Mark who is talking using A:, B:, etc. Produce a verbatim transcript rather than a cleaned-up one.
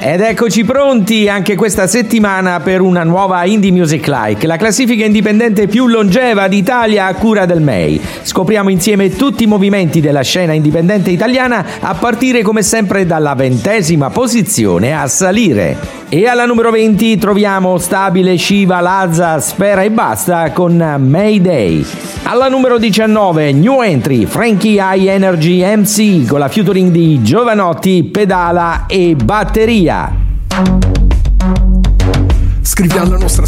A: Ed eccoci pronti anche questa settimana per una nuova Indie Music Like, la classifica indipendente più longeva d'Italia a cura del M E I. Scopriamo insieme tutti i movimenti della scena indipendente italiana a partire come sempre dalla ventesima posizione a salire. E alla numero venti troviamo stabile Shiva, Lazza, Spera e Basta con Mayday. Alla numero diciannove New Entry, Frankie High Energy M C con la featuring di Giovanotti, Pedala e Batteria.
B: Scrivi alla nostra